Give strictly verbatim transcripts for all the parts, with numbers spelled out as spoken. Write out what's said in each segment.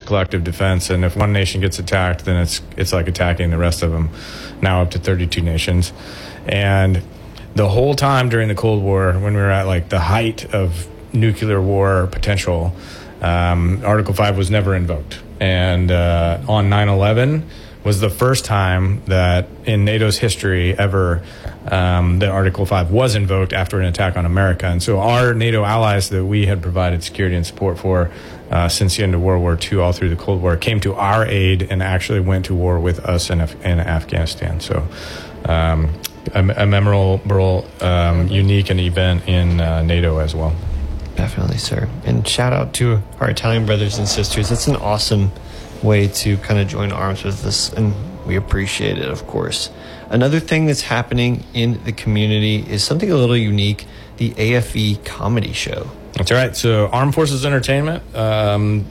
collective defense. And if one nation gets attacked, then it's it's like attacking the rest of them, now up to thirty-two nations. And the whole time during the Cold War, when we were at like the height of nuclear war potential, um, Article five was never invoked. And uh, on nine eleven was the first time that in NATO's history ever um, that Article five was invoked after an attack on America. And so our NATO allies that we had provided security and support for uh, since the end of World War Two, all through the Cold War, came to our aid and actually went to war with us in, Af- in Afghanistan. So um, a, a memorable, um, unique and event in uh, NATO as well. Definitely, sir. And shout out to our Italian brothers and sisters. It's an awesome way to kind of join arms with us, and we appreciate it, of course. Another thing that's happening in the community is something a little unique, the A F E comedy show. That's right. So Armed Forces Entertainment um,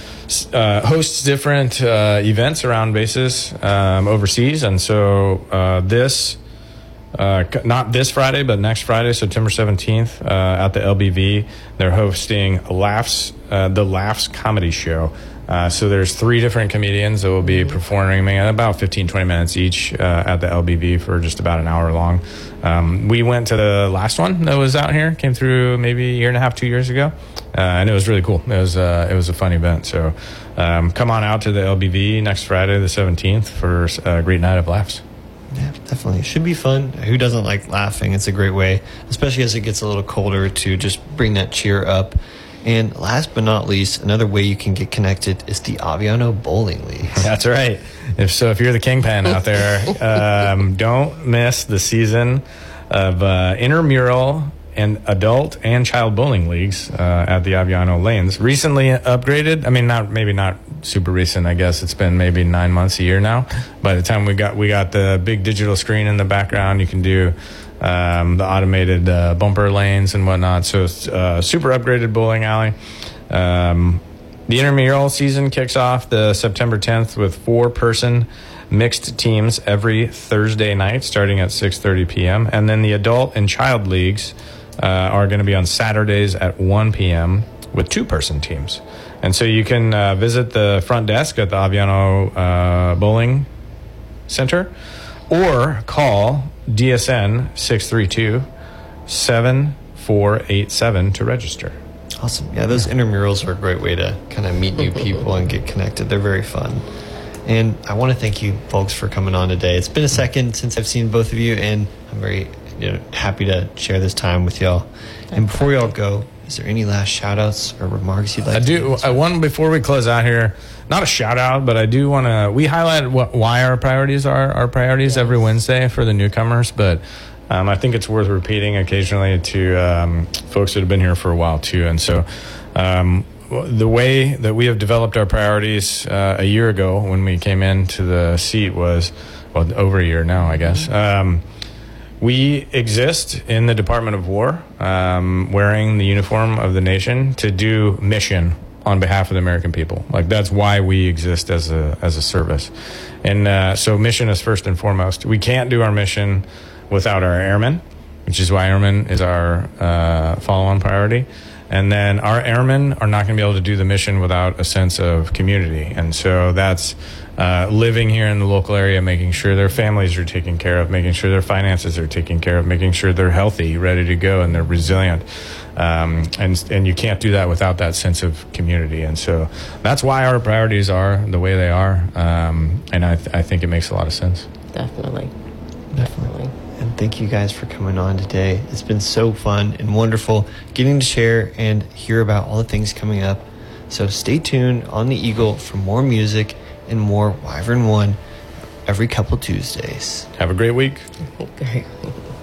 uh, hosts different uh, events around bases um, overseas, and so uh, this Uh, not this Friday, but next Friday, September seventeenth, uh, at the L B V, they're hosting Laughs, uh, the Laughs Comedy Show. Uh, so there's three different comedians that will be performing about fifteen, twenty minutes each uh, at the L B V for just about an hour long. Um, we went to the last one that was out here, came through maybe a year and a half, two years ago, uh, and it was really cool. It was uh, it was a fun event. So um, come on out to the L B V next Friday, the seventeenth, for a great night of laughs. Yeah, definitely. It should be fun. Who doesn't like laughing? It's a great way, especially as it gets a little colder, to just bring that cheer up. And last but not least, another way you can get connected is the Aviano Bowling League. That's right. If so, if you're the kingpin out there, um, don't miss the season of uh, intramural and adult and child bowling leagues uh, at the Aviano Lanes. Recently upgraded. I mean, not maybe not super recent. I guess it's been maybe nine months, a year now. By the time we got we got the big digital screen in the background, you can do um, the automated uh, bumper lanes and whatnot. So it's uh, super upgraded bowling alley. Um, the intramural season kicks off the September tenth with four-person mixed teams every Thursday night, starting at six thirty p.m. And then the adult and child leagues Uh, are going to be on Saturdays at one p.m. with two-person teams. And so you can uh, visit the front desk at the Aviano uh, Bowling Center or call D S N six three two, seven four eight seven to register. Awesome. Yeah, those intramurals are a great way to kind of meet new people and get connected. They're very fun. And I want to thank you folks for coming on today. It's been a second since I've seen both of you, and I'm very you know, happy to share this time with y'all. And before y'all go, is there any last shout outs or remarks you'd like I to do I, one before we close out here, not a shout out, but I do want to we highlight what why our priorities are our priorities yes. every Wednesday for the newcomers, but um, I think it's worth repeating occasionally to um, folks that have been here for a while too. And so um, the way that we have developed our priorities uh, a year ago when we came into the seat was, well, over a year now, I guess. Um, We exist in the Department of War, um, wearing the uniform of the nation to do mission on behalf of the American people. Like, that's why we exist as a as a service. And uh, so mission is first and foremost. We can't do our mission without our airmen, which is why airmen is our uh, follow-on priority. And then our airmen are not going to be able to do the mission without a sense of community. And so that's uh, living here in the local area, making sure their families are taken care of, making sure their finances are taken care of, making sure they're healthy, ready to go, and they're resilient. Um, and and you can't do that without that sense of community. And so that's why our priorities are the way they are. Um, and I, th- I think it makes a lot of sense. Definitely. Definitely. And thank you guys for coming on today. It's been so fun and wonderful getting to share and hear about all the things coming up. So stay tuned on the Eagle for more music and more Wyvern One every couple Tuesdays. Have a great week. Great.